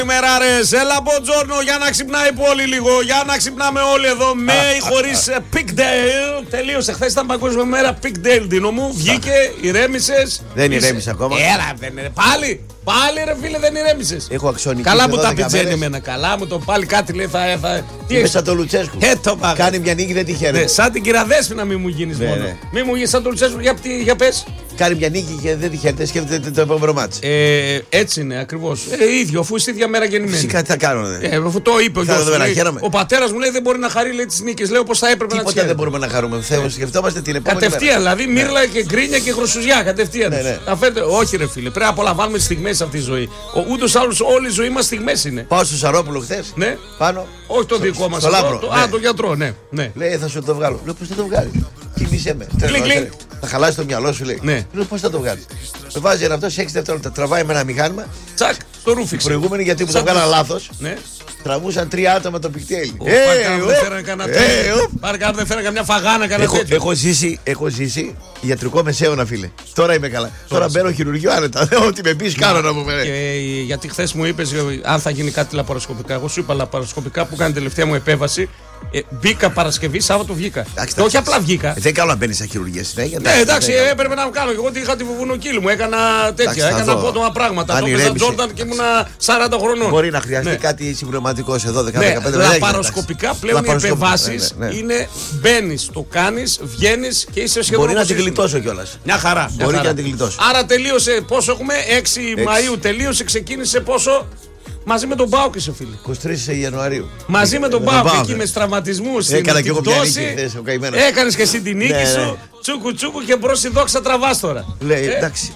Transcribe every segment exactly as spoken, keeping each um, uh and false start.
Καλημέρα ρε, έλα μποτζόρνο για να ξυπνάει η πόλη λίγο, για να ξυπνάμε όλοι εδώ με ή χωρίς Pickdale. Τελείωσε, χθες ήταν παγκόσμια μέρα Pickdale, Ντίνο μου, βγήκε, ηρέμησες. Δεν ηρέμησε ακόμα. Έλα, δεν είναι, πάλι, πάλι ρε φίλε δεν ηρέμησες. Έχω αξονική. Καλά μου τα πιτζένει εμένα, καλά μου το πάλι κάτι λέει θα... θα... Είμαι σαν το Λουτσέσκου. Ε, το κάνει μια νίκη δεν τυχαίνει. Ναι, σαν την Κυραδέσποινα μη μου γίνεις ναι, μόνο. Ναι. Μη μου γίνεις σαν το Λουτσέσκου, για, για πες. Κάνει μια νίκη και δεν τυχαίνει, σκέφτεται το επόμενο μάτς. Ε, έτσι είναι ακριβώς. Ε, ίδιο, αφού είσαι ίδια μέρα γεννημένη. Φυσικά τι θα κάνω. Δε. Ε, αφού το είπε ο γιος μου. Ο πατέρας μου λέει δεν μπορεί να χαρεί λέει, τις νίκες. Λέω πως θα έπρεπε τίποτα να τις δεν μπορούμε να χαρούμε. Θεό, σκεφτόμαστε την επόμενη κατευθείαν, μέρα. δηλαδή μύρλα και γκρίνια και χρωσουζιά. Κατευθείαν. Ναι, ναι. Φέρετε... Όχι, ρε φίλε, πρέπει να απολαμβάνουμε τις στιγμές αυτή τη ζωή. Ούτως άλλως όλη η ζωή μας στιγμές είναι. Πάω στο Σαρόπουλο χθες. Ναι. Πάνω. Όχι το δικό μας. Α, το γιατρό, ναι. Λέει θα σου το βγάλω. Λέω πώς θα το βγάλει. Κοιμήσέ με. Θα χαλάσει το μυαλό σου λέει. Ναι. Λέω πώς θα το βγάλει. Με βάζει ένα αυτό σε έξι δευτερόλεπτα. Τραβάει με ένα μηχάνημα. Τσακ, το ρούφιξε. Προηγούμενοι γιατί μου το βγάλαν λάθος. Ναι. Τραβούσαν τρία άτομα το πικτέλι. Πάρκαν δεν φέραν κανένα τέτοιο. Πάρκαν δεν φέραν καμιά φαγάνα, κανένα τέτοιο. Έχω ζήσει, έχω ζήσει ιατρικό μεσαίωνα, φίλε. Τώρα είμαι καλά. Τώρα μπαίνω χειρουργείο άνετα. Ό,τι με πει, κάνω να μου πει. Γιατί χθες μου είπες αν θα γίνει κάτι λαπαροσκοπικά. Εγώ σου είπα λαπαροσκοπικά που κάνει τελευταία μου επέμβαση. Ε, μπήκα Παρασκευή, Σάββατο βγήκα. Και όχι απλά βγήκα. Δεν κάνω να μπαίνει στα χειρουργία συνέχεια. Ναι, εντάξει, έπρεπε να κάνω. Εγώ είχα τη βουβουνοκύλη μου, έκανα τέτοια. Έκανα απότομα πράγματα. Το έπαιζα Τζόρνταν και ήμουνα σαράντα χρονών. Μπορεί να χρειαστεί κάτι συμπληρωματικό σε δώδεκα με δεκαπέντε χρόνια. Λαπαροσκοπικά πλέον οι επεμβάσει είναι μπαίνει, το κάνει, βγαίνει και είσαι σχεδόν. Μπορεί να την γλιτώσω κιόλα. Μια χαρά. Μπορεί να την γλιτώσω. Άρα τελείωσε πόσο έχουμε, έξι Μαΐου τελείωσε, ξεκίνησε πόσο. Μαζί με τον Μπάουκ είσαι φίλε. είκοσι τρεις Ιανουαρίου. Μαζί με τον Μπάουκ εκεί με τραυματισμούς. Έκανα και εγώ μια νίκη χθες ο καημένος. Έκανες και εσύ την νίκη σου. Τσούκου τσούκου και μπρος η δόξα τραβάς τώρα. Λέει εντάξει,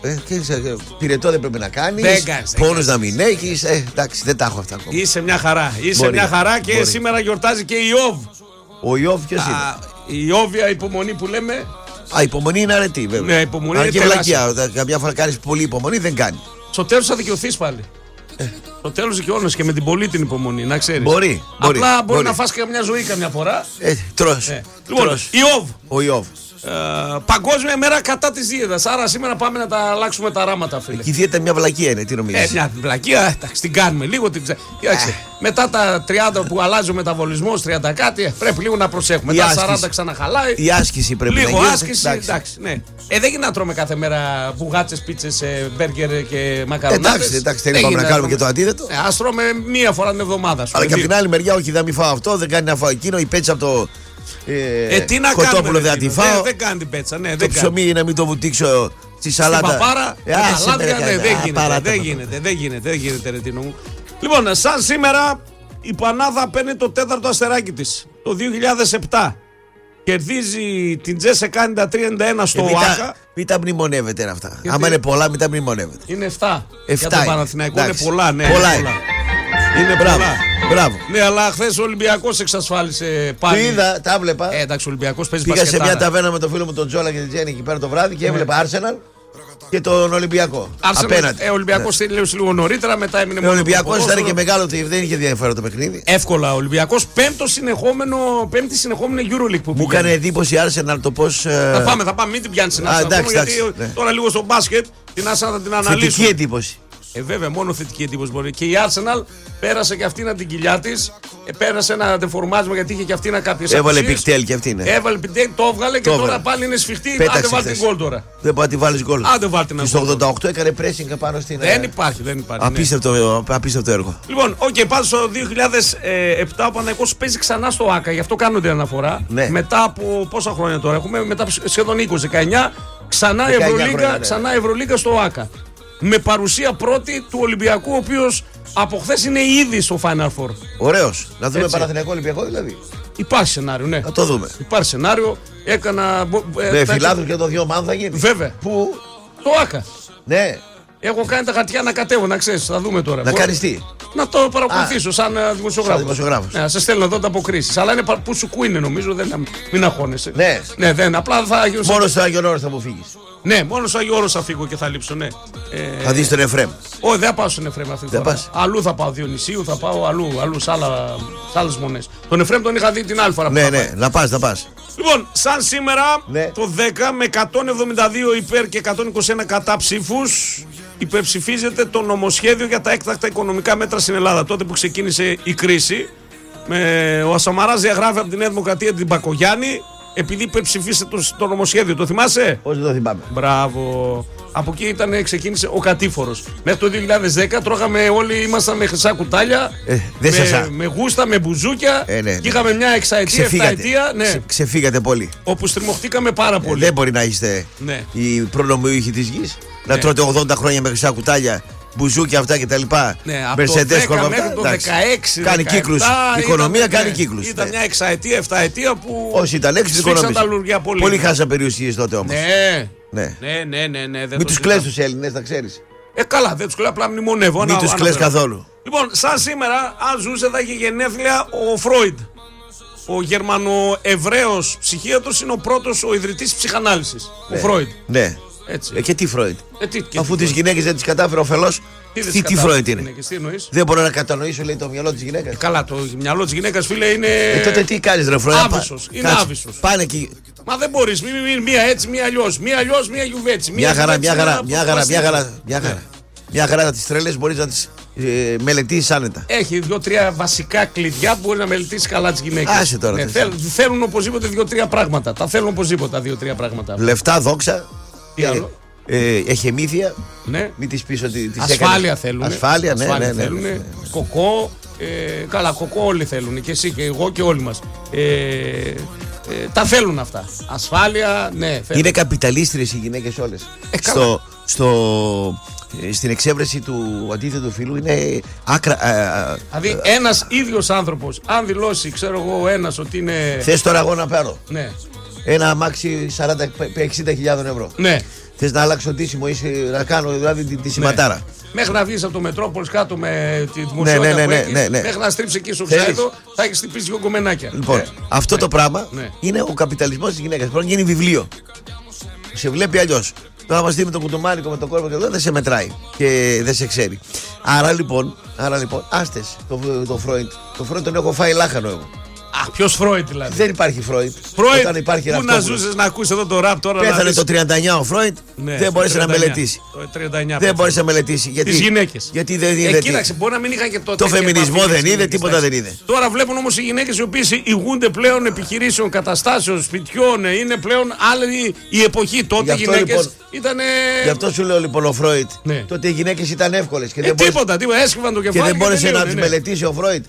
πυρετό δεν πρέπει να κάνεις. Δεν κάνεις. Πόνους να μην έχεις. Εντάξει, δεν τα έχω αυτά ακόμα. Είσαι μια χαρά. Είσαι μια χαρά και σήμερα γιορτάζει και η Ιώβ. Ο Ιώβ ποιος είναι? Η Ιώβια υπομονή που λέμε. Α, υπομονή είναι αρετή βέβαια. Ναι, υπομονή είναι τεράστια. Καμιά φορά κάνεις πολύ υπομονή, δεν κάνει. Στο τέλος θα δικαιωθείς πάλι. Ε. Στο τέλος δικαιώνεις και με την πολύ την υπομονή, να ξέρεις. Μπορεί. Απλά μπορεί, μπορεί, μπορεί να φας και μια ζωή καμιά φορά. Ε, τρως. Ε. Λοιπόν, τρως. Ιώβ. Ο Ιώβ. Ε, παγκόσμια μέρα κατά της δίαιτας. Άρα σήμερα πάμε να τα αλλάξουμε τα ράματα, φίλε. Και η δίαιτα μια βλακεία είναι, τι νομίζεις? Ε, μια βλακεία, εντάξει, την κάνουμε λίγο. Την ξε... ε. Μετά τα τριάντα που αλλάζει ο μεταβολισμός, τριάντα κάτι, πρέπει λίγο να προσέχουμε. Μετά τα σαράντα ξαναχαλάει. Η άσκηση πρέπει λίγο να γίνει. Λίγο άσκηση, εντάξει. εντάξει, ναι. Ε, δεν γίνεται να τρώμε κάθε μέρα μπουγάτσες, πίτσες, μπέργκερ και μακαρονάδες. Εντάξει, εντάξει, θέλει να κάνουμε τρώμε και το αντίθετο. Ε, ας τρώμε μία φορά την εβδομάδα. Αλλά και από την άλλη μεριά, όχι, δεν μη φάω αυτό, δεν κάνει να φάω εκείνο, η πέτσα από το. Ε, ε, τι να κοτόπουλο δεν τη φάω. Δεν κάνει την πέτσα, ναι. Το ψωμί να μην το βουτήξω στη σαλάτα. Στην παπάρα, ε, αλάτια, ναι, δεν γίνεται, δεν γίνεται, δεν γίνεται, δεν γίνεται, ρε Τίνο μου. Λοιπόν, σαν σήμερα η Πανάδα παίρνει το τέταρτο αστεράκι της το δύο χιλιάδες επτά. Κερδίζει την Τζέσσεκα ενενήντα τρία ενενήντα ένα στο ΟΑΚΑ. Μην τα μνημονεύετε αυτά. Άμα είναι πολλά, μην τα μνημονεύετε. Είναι εφτά. Για τον Παναθηναϊκό είναι πολλά, ναι. Πολλά είναι. Είναι μπράβο. Μπράβο. Ναι, αλλά χθες ο Ολυμπιακός εξασφάλισε πάλι. Το είδα, τα έβλεπα. Ε, εντάξει, ο Ολυμπιακός παίζει Πήγα μπασκετάρα. σε μια ταβέρνα με τον φίλο μου τον Τζόλα και την Τζέννη εκεί πέρα το βράδυ και έβλεπα Arsenal και τον Ολυμπιακό. Arsenal, απέναντι. Ε, ο Ολυμπιακός ναι. Τελείωσε λίγο νωρίτερα, μετά έμεινε μόνο. Ο Ολυμπιακός ήταν και μεγάλο ότι δεν είχε ενδιαφέρον το παιχνίδι. Εύκολα ο Ολυμπιακός. Πέμπτο συνεχόμενο, πέμπτη συνεχόμενη EuroLeague που πήγε. Μου έκανε εντύπωση η Arsenal το πώς. Θα πάμε, θα πάμε, μην την πιάνει στην Arsenal. Γιατί ναι. Τώρα λίγο στο μπάσκετ την Arsenal θα την αναλύσουμε. Θετική εντύπωση. Ε, βέβαια, μόνο θετική εντύπωση μπορεί. Και η Arsenal πέρασε και αυτή να την κοιλιά τη. Ε, πέρασε ένα τεφορμάσμα γιατί είχε και αυτή να κάποιες έβαλε πικτέλ και αυτή είναι. Έβαλε πικτέλ, το έβγαλε και το τώρα πάλι είναι σφιχτή. Άντε βάλει την γκολ τώρα. Δεν μπορεί να τη βάλει γκολ. Άντε βάλει την γκολ. Στο ογδόντα οκτώ έκανε pressing πάνω στην. Δεν υπάρχει, δεν υπάρχει. Απίστευτο, ναι. απίστευτο έργο. Λοιπόν, οκ, okay, πάντως το δύο χιλιάδες επτά ο Παναθηναϊκός παίζει ξανά στο ΟΑΚΑ, γι' αυτό κάνουν την αναφορά. Ναι. Μετά από πόσα χρόνια τώρα έχουμε, μετά σχεδόν είκοσι δεκαεννιά, ξανά Ευρωλίγκα, ναι. ξανά Ευρωλίγκα στο ΟΑΚΑ. Με παρουσία πρώτη του Ολυμπιακού, ο οποίος από χθες είναι ήδη στο Final Four. Ωραίος. Να δούμε Παναθηναϊκό Ολυμπιακό δηλαδή. Υπάρχει σενάριο, ναι. Να το δούμε. Υπάρχει σενάριο. Έκανα. Με ε, φιλάθλους και το δύο μάνου θα γίνει. Βέβαια. Πού? Το ΟΑΚΑ. Ναι. Έχω κάνει τα χαρτιά να κατέβω, να ξέρεις. Θα δούμε τώρα. Να κάνεις τι? Να το παρακολουθήσω σαν δημοσιογράφος. δημοσιογράφος. Ναι, να σε στέλνω εδώ τα αποκρίσεις. Αλλά είναι που σου κου είναι νομίζω, δεν, μην αγχώνεσαι. Ναι. Ναι, δεν. Απλά θα. Μόνο στο Άγιον Όρος θα μου φύγεις. Ναι, μόνο στο Άγιο Όρος θα φύγω και θα λείψω, ναι. Ε... Θα δεις τον Εφραίμ. Όχι, δεν θα πάω στον Εφραίμ αυτή τη φορά. Αλλού θα πάω, Διονυσίου, θα πάω αλλού, αλλού σε, άλλα, σε άλλες μονές. Τον Εφραίμ τον είχα δει την άλλη φορά. Ναι, ναι, να πας, να πας. Λοιπόν, σαν σήμερα ναι. το δέκα με εκατόν εβδομήντα δύο υπέρ και εκατόν είκοσι ένα κατά ψήφους υπερψηφίζεται το νομοσχέδιο για τα έκτακτα οικονομικά μέτρα στην Ελλάδα. Τότε που ξεκίνησε η κρίση, με, ο Σαμαράς διαγράφει από τη Νέα Δημοκρατία την Μπακογιάννη, επειδή υπερψηφίσετε το, το νομοσχέδιο. Το θυμάσαι? Πώς δεν το θυμάμαι. Μπράβο. Από εκεί ήταν, ξεκίνησε ο κατήφορος. Μέχρι το δύο χιλιάδες δέκα τρώγαμε όλοι, ήμασταν με χρυσά κουτάλια. Ε, με, με γούστα, με μπουζούκια. Ε, ναι, ναι. Και είχαμε μια εξαετία, εφταετία. Ναι. Ξε, ξεφύγατε πολύ. Όπου στριμωχτήκαμε πάρα πολύ. Ε, δεν μπορεί να είστε ναι. οι προνομιούχοι της γης. Ναι. Να τρώτε ογδόντα χρόνια με χρυσά κουτάλια. Μπουζούκια αυτά και τα λοιπά. Ναι, από το δέκα μέχρι το δεκαέξι. Κάνει κύκλους. Η οικονομία κάνει κύκλους. Ήταν μια εξαετία, εφταετία που. Όσοι ήταν έξι σφίξαν τα λουριά πολύ. Πολύ χάσαν περιουσίες τότε όμως. Ναι. Ναι, ναι, ναι, ναι, ναι. Μην τους κλαις τους Έλληνες, τα ξέρεις. Ε, καλά, δεν τους κλαίω, απλά μνημονεύω. Μην τους κλαις καθόλου. Λοιπόν, σαν σήμερα, αν ζούσε, θα είχε γενέθλια ο Φρόιντ. Ο Γερμανοεβραίος ψυχίατρος είναι ο πρώτος ο ιδρυτής ψυχανάλυσης. Ναι. Ο Φρόιντ. Ναι. Έτσι. Ε, και τι Φρόιντ. Ε, τι, και Αφού τις γυναίκες δεν τις κατάφερε ωφελώς. Τι, τι Φρόιντ είναι. Γυναίκες, τι εννοείς? Δεν μπορώ να κατανοήσω, λέει, το μυαλό της γυναίκας. Ε, καλά, το μυαλό της γυναίκας, φίλε, είναι. Ε, τότε τι κάνεις, ρε Φρόιντ. Άβυσσος. Είναι άβυσσος. Πάνε εκεί. Μα δεν μπορείς. Μη, μη, μία έτσι, μία αλλιώς. Μία αλλιώς, μία γιουβέτσι. Μια χαρά, μια χαρά, μια χαρά, μια χαρά. Μια χαρά. Μια χαρά τις τρέλες μπορείς να τις ε, μελετήσεις άνετα. Έχει δύο-τρία βασικά κλειδιά που μπορεί να μελετήσει καλά τις γυναίκες. Άσε τώρα. Ναι, θέλ, θέλουν οπωσδήποτε δύο-τρία πράγματα. Τα θέλουν οπωσδήποτε δύο-τρία πράγματα. Λεφτά, δόξα. Τι άλλο? Ε, εχεμήθεια. Ναι. Μην τις πεις ότι τις ασφάλεια θέλουν. Ασφάλεια, ναι, ασφάλεια ναι, ναι, θέλουν. ναι, ναι, ναι. Κοκό. Ε, καλά, κοκό όλοι θέλουν. Και εσύ και εγώ και όλοι μας. Ε, ε, τα θέλουν αυτά. Ασφάλεια, ναι. Θέλουν. Είναι καπιταλίστριες οι γυναίκες όλες. Ε, στο, στο, στην εξέβρεση του αντίθετου φύλου είναι άκρα. Ε, δηλαδή, ε, ένας ίδιος άνθρωπος, αν δηλώσει, ξέρω εγώ, ένας ότι είναι. Θες τώρα εγώ να πάρω. Ναι. Ένα αμάξι σαράντα με εξήντα χιλιάδες ευρώ. Ναι. Θες να αλλάξω τίσιμο ή να κάνω δηλαδή τη, τη σηματάρα. Ναι. Μέχρι να βγεις από το Μετρόπολης κάτω με τη δημοσιότητα, ναι, ναι, ναι, ναι, ναι, ναι. Μέχρι να στρίψεις εκεί στο Ξάιδο, θα έχεις χτυπήσει δύο κομμενάκια. Λοιπόν, ναι. αυτό ναι. το πράγμα ναι. είναι ο καπιταλισμός της γυναίκας. Πρέπει να γίνει βιβλίο. Σε βλέπει αλλιώς. Τώρα μας δει με το κουτομάνικο, με το κόρπο και εδώ δεν σε μετράει και δεν σε ξέρει. Άρα λοιπόν, άρα λοιπόν, άστες το, το Φρόιντ. Το Φρόιντ τον έχω φάει λάχανο εγώ. Α, ποιος Φρόιντ δηλαδή? Δεν υπάρχει Φρόιντ. Φρόιντ, πού να ζούσες να ακούσεις εδώ το ραπ τώρα? Πέθανε το τριάντα εννιά ο Φρόιντ, ναι, δεν μπόρεσε να μελετήσει. Το τριάντα εννιά δεν μπόρεσε να μελετήσει. Γιατί, τις γυναίκες. Γιατί δεν είδε. Ε, κοίταξε, μπορεί να μην είχαν και τότε. Το φεμινισμό δεν είδε, τίποτα δεν είδε. Τώρα βλέπουν όμως οι γυναίκες οι οποίες ηγούνται πλέον επιχειρήσεων, καταστάσεων, σπιτιών. Είναι πλέον άλλη η εποχή. Τότε οι γυναίκες ήταν. Γι' αυτό σου λέω λοιπόν ο Φρόιντ. Τότε οι γυναίκες ήταν εύκολες. Τίποτα, τίποτα, έσκυβαν το κεφάλι. Και δεν μπόρεσε να τις μελετήσει ο Φρόιντ.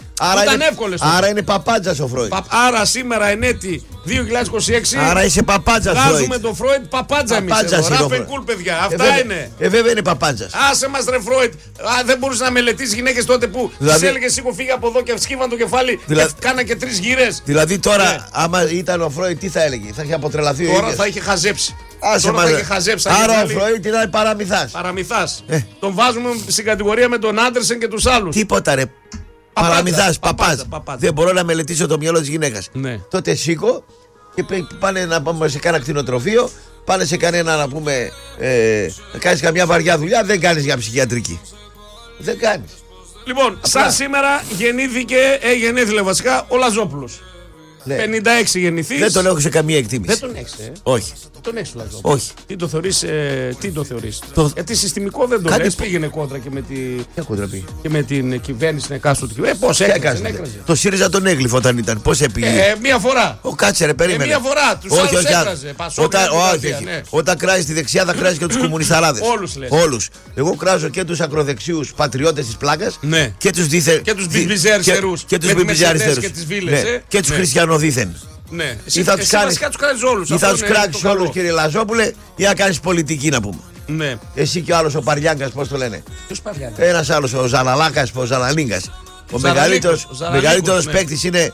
Άρα είναι παπάντζας ο Φρόιντ. Άρα σήμερα εν έτη δύο χιλιάδες είκοσι έξι. Άρα είσαι παπάντζας. Βγάζουμε τον Φρόιντ παπάντζα εμείς. Ράφεν κουλ, παιδιά. Αυτά είναι. Ε, βέβαια είναι παπάντζας. Άσε μας ρε Φρόιντ. Δεν μπορούσε να μελετήσει γυναίκες τότε που δηλαδή... τις έλεγε σήκω φύγε από εδώ και σκύβαν το κεφάλι δηλαδή... και κάνα και τρεις γύρες. Δηλαδή τώρα, ναι. άμα ήταν ο Φρόιντ, τι θα έλεγε? Θα είχε αποτρελαθεί ο Τώρα θα είχε χαζέψει. Άσε τώρα θα είχε χαζέψει. Άρα ο Φρόιντ ήταν παραμυθάς. Παραμυθάς. Ε. Τον βάζουμε στην κατηγορία με τον Άντερσεν και τους άλλους. Τίποτα ρε. Παραμυθάς, παπάζ. Δεν μπορώ να μελετήσω το μυαλό της γυναίκας. Ναι. Τότε σήκω και πάνε να πάμε σε κάνα κτηνοτροφείο, πάνε σε κανένα να πούμε ε, να κάνεις καμιά βαριά δουλειά, δεν κάνεις για ψυχιατρική. Δεν κάνεις. Λοιπόν, απλά. Σαν σήμερα γεννήθηκε, ε, γεννήθηκε βασικά ο Λαζόπουλος. Ναι. πενήντα έξι γεννηθείς. Δεν τον έχω σε καμία εκτίμηση. Δεν τον έχεις, ε. Όχι. Τον έχεις Λαζόπουλο. Όχι. Τι το θεωρείς, ε, τι το θεωρείς. Το... Γιατί συστημικό δεν το Κάτι... λες, πήγαινε κόντρα και με, τη... πήγε. και με την κυβέρνηση εκάστοτε κυβέρνηση. Ε, πώς έκραζε, έκραζε. Το ΣΥΡΙΖΑ τον έγλυφε όταν ήταν. Πώς έπηγε. Ε, μία φορά. Ο κάτσε ρε, περίμενε. Ε, μία φορά. Τους άλλους έκραζε. Όταν, όχι, όχι. Ναι. Όταν κράζει τη δεξιά θα κράζει και τους κομμουνισταράδες. Όλους λες. Όλους. Εγώ κράζω και τους ακροδεξιούς πατριώτες της πλάκας ναι. και τους δίθεν. Και τους μπιμπιζέριστερούς. Και τους μπιμπιζέριστερούς. Και τις βίλες. Και τους χριστιανοδίθεν. Ναι. Ή θα τους κάνεις όλους. Ή θα τους κράξεις όλους κύριε Λαζόπουλε ή να κάνεις πολιτική να πούμε. Ναι. Εσύ και ο άλλος ο Παριάγκας πώς το λένε. Ποιος Παριάγκας? Ένας άλλος ο Ζαναλάκας, ο Ζαναλίγκας. Ο μεγαλύτερος, μεγαλύτερος ναι. παίκτης είναι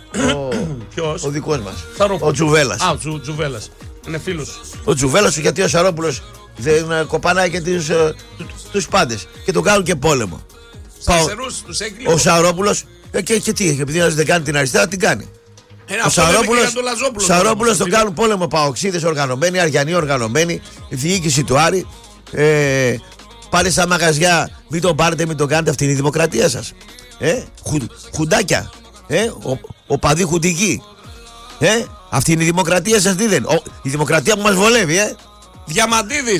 ο, ο δικός μας. Ο Τζουβέλλας. Α, ο Τζουβέλλας. Είναι φίλος. Ο Τζουβέλλας γιατί ο Σαρόπουλος δεν κοπανάει και τους, τους πάντες και τον κάνουν και πόλεμο. Σαρσερούς, τους έγκλειο. Ο Σαρόπουλος και, και τι, επειδή δεν κάνει την αριστερά την κάνει. Ε, ο Σαρόπουλος, τον, Σαρόπουλος τον κάνουν πόλεμο παοξίδες οργανωμένοι, Αριανοί οργανωμένοι, η διοίκηση του Άρη. Ε, πάνε στα μαγαζιά, μην τον πάρετε, μην τον κάνετε, αυτή είναι η δημοκρατία σας. Ε, χου, χουντάκια, ε, ο, ο παδί χουντική. Ε, αυτή είναι η δημοκρατία σας, τι δεν. Ο, η δημοκρατία που μας βολεύει, ε. Διαμαντίδης.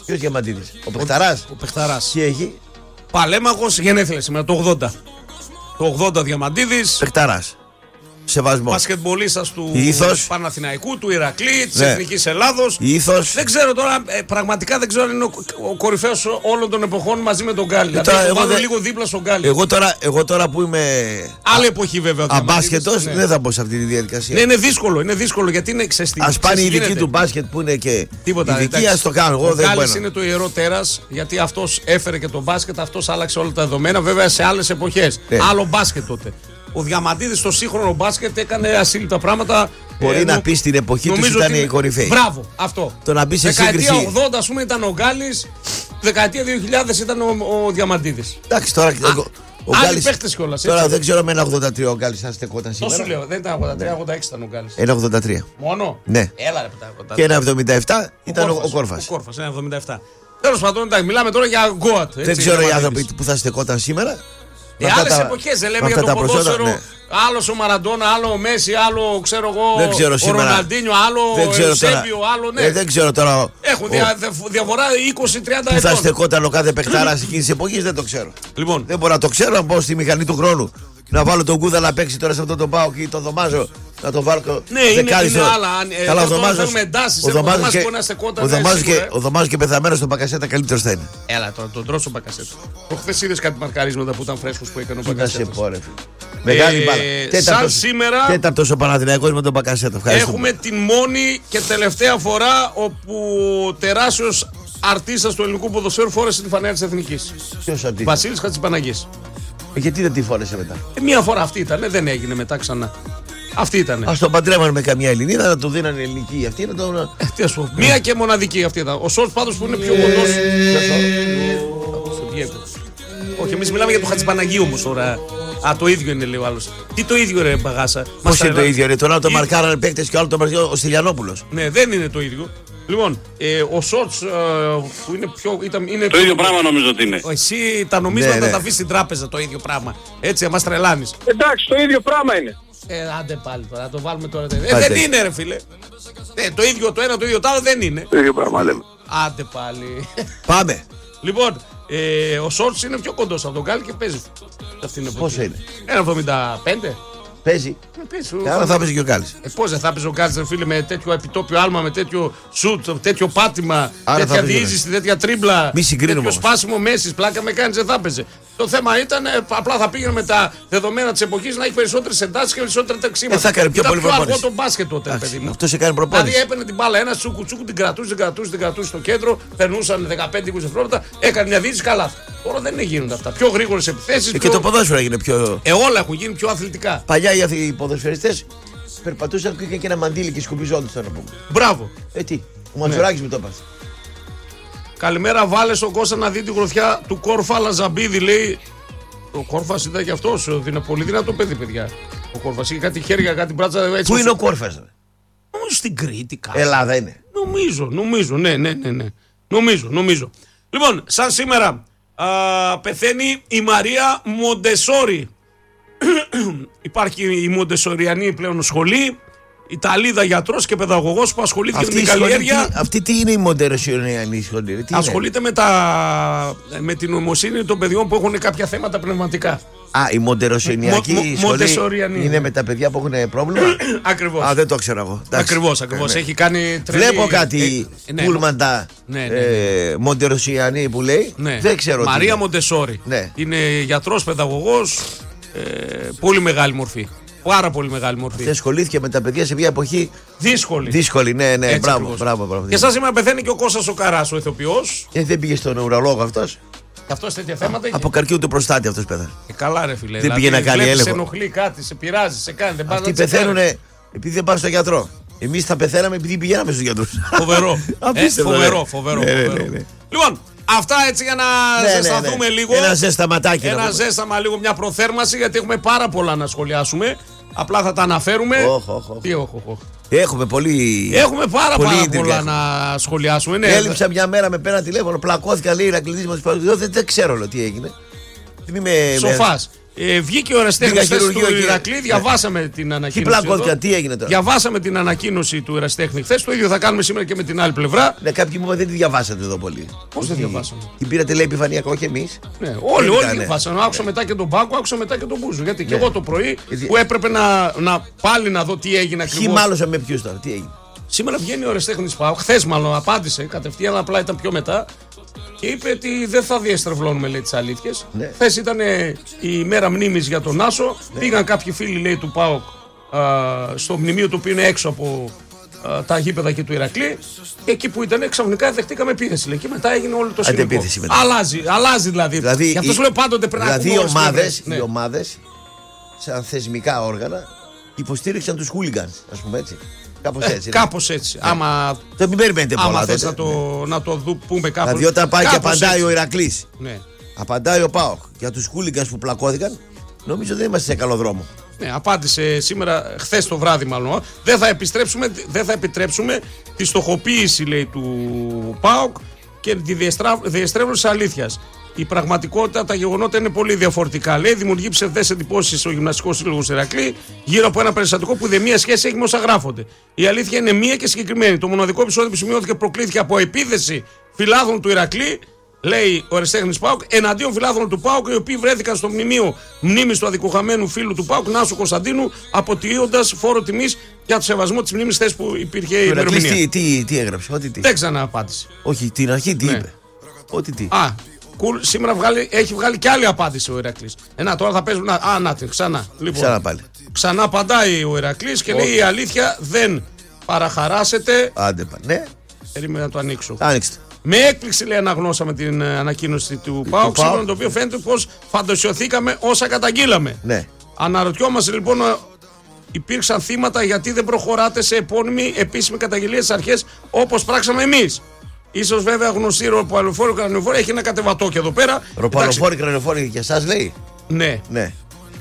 Ποιος Διαμαντίδης? Ο Πεχταράς. Ο Πεχταράς. Τι έχει? Παλέμαχος, γενέθλια σήμερα το ογδόντα. Το ογδόντα Διαμαντίδης. Πεχταράς. Σεβασμό. Μπασκετμπολίστας του Ήθος. Παναθηναϊκού, του Ηρακλή, της ναι. Εθνικής Ελλάδος. Ήθος. Δεν ξέρω τώρα, ε, πραγματικά δεν ξέρω αν είναι ο, ο κορυφαίος όλων των εποχών μαζί με τον Γκάλι. Ε, δηλαδή, εγώ δε... λίγο δίπλα στον Γκάλι. Εγώ τώρα, εγώ τώρα που είμαι. Άλλη εποχή βέβαια. Αμπάσκετος, ναι. δεν θα μπω σε αυτή τη διαδικασία. Ναι, είναι δύσκολο, είναι δύσκολο γιατί είναι ξεστή. Ας πάνε οι ειδικοί του μπάσκετ που είναι και. Τίποτα. Ειδικοί, ας το κάνω. Εγώ ο δεν μπορώ. Ο Γκάλης είναι το ιερό τέρας γιατί αυτός έφερε και το μπάσκετ, αυτός άλλαξε όλα τα δεδομένα βέβαια σε άλλες εποχές. Ναι. Άλλο μπάσκετ τότε. Ο Διαμαντίδης στο σύγχρονο μπάσκετ έκανε ασύλληπτα πράγματα. Μπορεί ε, να νο... πει στην εποχή του ήταν η κορυφή. Μπράβο, αυτό. Το να μπει σε δεκαετία σύγκριση. ογδόντα, ας πούμε, ήταν ο Γκάλης. Δεκαετία δύο χιλιάδες ήταν ο, ο Διαμαντίδης. Εντάξει, τώρα. Α, ο, ο άλλοι Γκάλης, παίχτες κιόλας. Τώρα έτσι. Δεν ξέρω με ένα ογδόντα τρία ο Γκάλης θα στεκόταν σήμερα. Τόσο λέω, δεν ήταν ογδόντα τρία, ογδόντα έξι ήταν ο Γκάλης. ένα ογδόντα τρία. Μόνο. Ναι. Έλα ρε πετά. Και ένα εβδομήντα επτά ήταν ο Κόρφας. Ο Κόρφας, ένα εβδομήντα επτά. Τέλος πάντων, εντάξει, μιλάμε τώρα για γκόατ. Δεν ξέρω οι άνθρωποι που θα στεκόταν σήμερα. Ε, άλλες τα... εποχές, δεν λέμε για το ποδόσφαιρο. Ναι. Άλλος ο Μαραντόνα, άλλο ο Μέση, άλλο ξέρω εγώ. Δεν ξέρω ο σήμερα. Ροναλντίνιο, άλλο ο Εusebio, άλλο ναι. Ε, δεν ξέρω τώρα. Έχουν ο... δια, διαφορά είκοσι τριάντα ετών. Που θα στεκόταν ο κάθε παιχτάρας εκείνης της εποχής δεν το ξέρω. Λοιπόν. Δεν μπορώ να το ξέρω, να μπω στη μηχανή του χρόνου. Να βάλω τον Κούδα να παίξει τώρα σε αυτό το πάω και το Δωμάζο. Να το βάλω. Ναι, είναι, είναι άλλα. Καλά, ο Δωμάζος. Ο Δωμάζος και πεθαμένος στον Μπακασέτα καλύτερος θα είναι. Έλα τώρα, τον τρώσω Μπακασέτα. Προχθές είδες κάτι μαρκαρίσματα που ήταν φρέσκος που έκανε ο Μπακασέτα. Μεγάλη μπάλα. Σαν σήμερα. Τέταρτος ο Παναθηναϊκός με τον Μπακασέτα. Έχουμε την μόνη και τελευταία φορά όπου ο τεράστιος αρτίστας του ελληνικού ποδοσφαίρου φόρεσε τη φανέλα της Εθνικής. Ποιος αρτίστας? Βασίλης Χατζηπαναγής. Γιατί δεν τη φόρεσε μετά? Ε, μία φορά αυτή ήταν, δεν έγινε μετά ξανά. Αυτή ήταν. Ας τον παντρεύανε με καμιά Ελληνίδα, να του δίνανε ελληνική. Αυτή είναι το. Ε, τι ας πω. Μία και μοναδική αυτή ήταν. Ο Σόλτ πάντως που είναι πιο κοντός. Όχι, εμείς μιλάμε για το Χατζηπαναγίου όμως τώρα. Α, το ίδιο είναι λέει ο άλλος. Τι το ίδιο ρε Μπαγάσα? Πώς είναι το ίδιο ρε? Τον άλλο το μαρκάρανε παίκτες και ο άλλο το μαρκάρανε ο Στυλιανόπουλος. Ναι, δεν είναι το ίδιο. Λοιπόν, ε, ο Σόλτς ε, που είναι πιο. Ήταν, είναι το, το ίδιο πράγμα νομίζω ότι είναι. Εσύ τα νομίσματα ναι, ναι. τα αφήσεις στην τράπεζα το ίδιο πράγμα. Έτσι, μας τρελάνεις. Εντάξει, το ίδιο πράγμα είναι. Ε, άντε πάλι τώρα, να το βάλουμε τώρα. Ε, δεν είναι ρε φίλε. Ε, το ίδιο το ένα, το ίδιο το άλλο δεν είναι. Το ίδιο πράγμα λέμε. Άντε πάλι. Πάμε. Λοιπόν, ε, ο Σόλτς είναι πιο κοντός από τον Γκάλι και παίζει. Πόσο είναι? ένα εβδομήντα πέντε. Παίζει. Ε, Άρα θα παίζει και ο Γκάλης. Ε, πώς δεν θα παίζει ο Γκάλης, φίλε, με τέτοιο επιτόπιο άλμα, με τέτοιο σουτ, τέτοιο πάτημα, άρα τέτοια διείσδυση, τέτοια τρίμπλα. Μη συγκρίνουμε. Τέτοιο σπάσιμο Μέσης, πλάκα με κάνεις, δεν θα παίζει. Το θέμα ήταν ε, απλά θα πήγαινε με τα δεδομένα της εποχής να έχει περισσότερες εντάσεις και περισσότερα τρεξίματα. Ε, θα κάνει πιο πολύ προπόνηση. Ήταν πιο αργό το μπάσκετ τότε, Άξι, παιδί μου. Αυτό σε κάνει προπόνηση. Δηλαδή έπαιρνε την μπάλα ένα τσούκου τσούκου, την κρατούσε, την κρατούσε, την κρατούσε στο κέντρο, περνούσαν δεκαπέντε είκοσι δευτερόλεπτα, έκανε μια διείσδυση καλά. Τώρα δεν γίνονται αυτά. Πιο γρήγορες επιθέσεις. Ε, πιο... Και το ποδόσφαιρο έγινε πιο. Ε, όλα έχουν γίνει πιο αθλητικά. Παλιά οι ποδοσφαιριστές περπατούσαν και είχαν και ένα μαντίλι και σκουπιζόντουσαν να πούμε. Μπράβο. Ε, τι, ο Ματσουράκης με το έπαθε. Καλημέρα, βάλε στον Κώστα να δει τη γροθιά του Κόρφα Λαζαμπίδη, λέει. Ο Κόρφας ήταν και αυτός, είναι πολύ δυνατό παιδί, παιδιά. Ο Κόρφας είχε κάτι χέρια, κάτι μπράτσα. Έτσι, πού είναι ο Κόρφας? Νομίζω στην Κρήτη κάπου. Ελλάδα είναι. Νομίζω, νομίζω, ναι, ναι, ναι, ναι. Νομίζω, νομίζω. Λοιπόν, σαν σήμερα α, πεθαίνει η Μαρία Μοντεσόρι. Υπάρχει η Μοντεσοριανή πλέον σχολή. Ιταλίδα γιατρός και παιδαγωγός που ασχολήθηκε αυτή με την καλλιέργεια. Τι, αυτή τι είναι η Μοντεσοριανή σχολή? Τι ασχολείται με, τα, με την νοημοσύνη των παιδιών που έχουν κάποια θέματα πνευματικά. Α, η Μοντεσοριανική Μο, σχολή είναι με τα παιδιά που έχουν πρόβλημα. Ακριβώς. Α, δεν το ξέρω εγώ. Ακριβώς, ακριβώς. Ναι. Έχει κάνει τρελή... Βλέπω κάτι ε, ναι, πούλμαντα ναι, ναι, ναι. ε, Μοντεσοριανή που λέει. Ναι. Δεν ξέρω. Μαρία Μοντεσόρι. Ναι. Είναι γιατρός, παιδαγωγός. Ε, πολύ μεγάλη μορφή. Πάρα πολύ μεγάλη μορφή. Αυτή ασχολήθηκε με τα παιδιά σε μια εποχή δύσκολη. Δύσκολη, ναι, ναι. Μπράβο, μπράβο, μπράβο. Και σας σήμερα πεθαίνει και ο Κώστας ο Καράς, ο ηθοποιός. Και δεν πήγε στον ουρολόγο αυτός. Και αυτός τέτοια θέματα. Από καρκίνο του προστάτη αυτός πέθανε. Ε, καλά, ρε φίλε. Δεν δηλαδή, πήγε να κάνει έλεγχο. Σε ενοχλεί κάτι, σε πειράζει, σε κάνει. Δεν αυτοί πεθαίνουνε επειδή δεν πάνε στον γιατρό. Εμείς θα πεθαίναμε επειδή πηγαίναμε στους γιατρούς. Φοβερό. ε, φοβερό, φοβερό. Ναι, ναι, ναι, ναι. Λοιπόν, αυτά έτσι για να ναι, ζεσταθούμε ναι, ναι. λίγο. Ένα ζεσταματάκι. Ένα ζέσταμα, λίγο μια προθέρμανση, γιατί έχουμε πάρα πολλά να σχολιάσουμε. Απλά θα τα αναφέρουμε. Oh, oh, oh. Τι, oh, oh, oh. Έχουμε πολύ. Έχουμε πάρα, πολύ πάρα πολλά να σχολιάσουμε. Ναι. Έλειψα μια μέρα με πέρα τηλέφωνο, πλακώθηκα, λέει Ηρακλήδης μας. Δεν, δεν ξέρω λέω, τι έγινε. Σοφάς. Ε, βγήκε ο ερασιτέχνης χθες του Ηρακλή, και... διαβάσαμε ναι. την ανακοίνωση. Τι πλακώθηκα, τι έγινε τώρα. Διαβάσαμε την ανακοίνωση του ερασιτέχνη χθες. Το ίδιο θα κάνουμε σήμερα και με την άλλη πλευρά. Ναι, κάποιοι μου είπαν δεν τη διαβάσατε εδώ πολύ. Πώς δεν διαβάσαμε. Την πήρατε λέει επιφανειακό, όχι εμείς. Ναι, όλοι, όλοι διαβάσαμε. Άκουσα μετά και τον Πάκο, άκουσα μετά και τον Μπούζο. Γιατί ναι. και εγώ το πρωί που έπρεπε να, να πάλι να δω τι έγινε ακριβώς. Ποιοι μάλωσα με ποιους τώρα, τι έγινε. Σήμερα βγαίνει ο ερασιτέχνης Πάοκ. Χθες μάλλον απάντησε κατευθείαν, απλά ήταν πιο μετά. Και είπε ότι δεν θα διαστρεβλώνουμε λέει τις αλήθειες. Ναι. Χθες ήταν η μέρα μνήμης για τον Άσο. Ναι. Πήγαν κάποιοι φίλοι λέει του ΠΑΟΚ α, στο μνημείο του οποίου είναι έξω από α, τα γήπεδα και του Ηρακλή. Και εκεί που ήταν ξαφνικά δεχτήκαμε επίθεση. Λέει. Και μετά έγινε όλο το σκηνικό. Αλλάζει, αλλάζει δηλαδή. δηλαδή Γι' αυτό σου λέω πάντοτε πρέπει να Δηλαδή οι ομάδες, ναι. οι ομάδες σαν θεσμικά όργανα υποστήριξαν τους χούλιγκανς, ας πούμε έτσι. Κάπως έτσι. Ε, κάπως έτσι. Ναι. Άμα, δεν μην περιμένετε πολλά. Άμα θες να το, ναι. να το δου, πούμε κάπως. Δηλαδή όταν πάει και απαντάει έτσι. Ο Ηρακλής, ναι. απαντάει ο ΠΑΟΚ για τους χούλιγκανς που πλακώθηκαν, νομίζω δεν είμαστε σε καλό δρόμο. Ναι, απάντησε σήμερα, χθες το βράδυ μάλλον. Δεν θα, επιστρέψουμε, δεν θα επιτρέψουμε τη στοχοποίηση λέει, του ΠΑΟΚ και τη διεστρέβλωση αλήθειας. Η πραγματικότητα, τα γεγονότα είναι πολύ διαφορετικά. Λέει, δημιουργεί ψευδές εντυπώσεις ο Γυμναστικός Σύλλογος Ηρακλή γύρω από ένα περιστατικό που δεν μία σχέση έχει με όσα γράφονται. Η αλήθεια είναι μία και συγκεκριμένη. Το μοναδικό επεισόδιο που σημειώθηκε προκλήθηκε από επίθεση φιλάθλων του Ηρακλή, λέει ο ερασιτέχνης ΠΑΟΚ, εναντίον φιλάθλων του ΠΑΟΚ, οι οποίοι βρέθηκαν στο μνημείο μνήμης του αδικοχαμένου φίλου του ΠΑΟΚ, Νάσου Κωνσταντίνου, αποτειώντας φόρο τιμής για το σεβασμό της μνήμης θες που υπήρχε η ημερομηνία. Τι, τι, τι έγραψε, ό,τι τι. Δεν ξανααπάντησε. Όχι, την αρχή τι ναι. είπε. Ό,τι τι. Α, Cool. Σήμερα βγάλει, έχει βγάλει και άλλη απάντηση ο Ηρακλής. Ε, να, τώρα θα παίζουν. Α, να την, ξανά. Λοιπόν, ξανά πάλι. Ξανά απαντάει ο Ηρακλής και okay. λέει: η αλήθεια δεν παραχαράσεται. Άντε πάλι. Ναι. Περίμενα να το ανοίξω. Άνοιξτε. Με έκπληξη λέει αναγνώσαμε την ανακοίνωση του ΠΑΟΚ. Σύμφωνα με το οποίο φαίνεται πως φαντασιωθήκαμε όσα καταγγείλαμε. Ναι. Αναρωτιόμαστε λοιπόν, υπήρξαν θύματα γιατί δεν προχωράτε σε επώνυμη επίσημη καταγγελία στις αρχές όπως πράξαμε εμείς. Ίσως βέβαια γνωστή ροπαλοφόρη κρανιοφόρη έχει ένα κατεβατό και εδώ πέρα. Ροπαλοφόρη κρανιοφόρη και εσάς λέει. Ναι. ναι.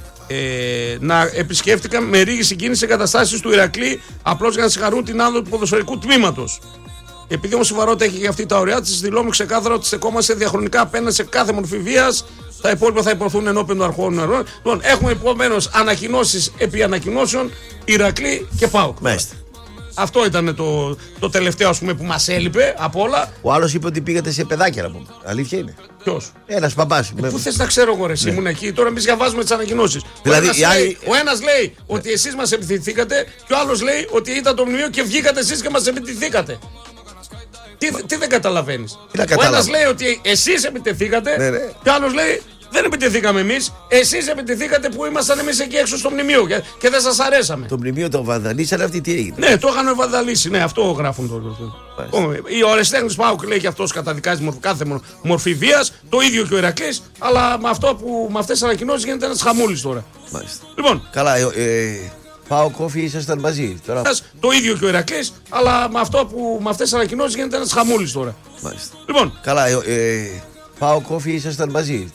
Ε, να επισκέφτηκαν με ρίγη συγκίνηση εγκαταστάσεις του Ηρακλή απλώς για να συγχαρούν την άνοδο του ποδοσφαιρικού τμήματος. Επειδή όμως η Βαρότητα έχει για αυτή τα ωριά της, δηλώνουμε ξεκάθαρα ότι στεκόμαστε διαχρονικά απέναντι σε κάθε μορφή βίας. Τα υπόλοιπα θα υποθούν ενώπιον των αρχών νερών. Λοιπόν, έχουμε επομένως ανακοινώσεις επί ανακοινώσεων, Ηρακλή και ΠΑΟΚ. Μάλιστα. Αυτό ήταν το, το τελευταίο ας πούμε, που μας έλειπε από όλα. Ο άλλος είπε ότι πήγατε σε παιδάκια να πούμε. Αλήθεια είναι. Ποιος? Ένας παπάς. Ε, με... Πού θες να ξέρω εγώ ρε, εσύ, ναι. ήμουν εκεί. Τώρα εμείς διαβάζουμε τις ανακοινώσεις. Δηλαδή, ο, ένας άλλη... λέει, ο ένας λέει ναι. ότι εσείς μας επιτεθήκατε και ο άλλος λέει ότι ήταν το μνημείο και βγήκατε εσείς και μας επιτεθήκατε. Τι, Μα... τι δεν καταλαβαίνεις. Ο ένας λέει ότι εσείς επιτεθήκατε ναι, ναι. και ο άλλος λέει δεν επιτεθήκαμε εμείς. Εσείς επιτεθήκατε που ήμασταν εμείς εκεί έξω στο μνημείο και, και δεν σας αρέσαμε. Το μνημείο το βανδαλίσανε, αυτοί τι έγινε. Ναι, το είχαν βανδαλίσει. Ναι, αυτό γράφουν τώρα. Ο ερασιτέχνης ΠΑΟΚ λέει και αυτός καταδικάζει μορφ, κάθε μορφή βίας. Το ίδιο και ο Ηρακλής. Αλλά με, αυτό που, με αυτές τις ανακοινώσεις γίνεται ένας χαμούλης τώρα. Μάλιστα. Λοιπόν. Καλά, ε, ε, ΠΑΟΚ Κόφι ήσασταν μαζί. Τώρα... Το ίδιο και ο Ηρακλής. Αλλά με αυτό που με αυτές τις ανακοινώσεις γίνεται ένας χαμούλης τώρα. Μάλιστα. Λοιπόν. Καλά, ε, ε, ΠΑΟΚ Κόφι ήσασταν μαζί.